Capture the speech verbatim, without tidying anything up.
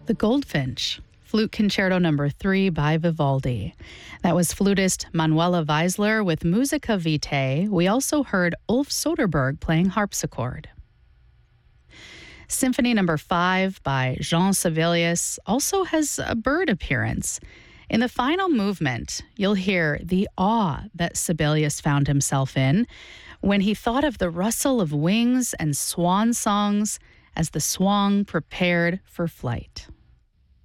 The Goldfinch, Flute Concerto Number three by Vivaldi. That was flutist Manuela Weisler with Musica Vitae. We also heard Ulf Soderberg playing harpsichord. Symphony Number five by Jean Sibelius also has a bird appearance. In the final movement, you'll hear the awe that Sibelius found himself in when he thought of the rustle of wings and swan songs as the swan prepared for flight.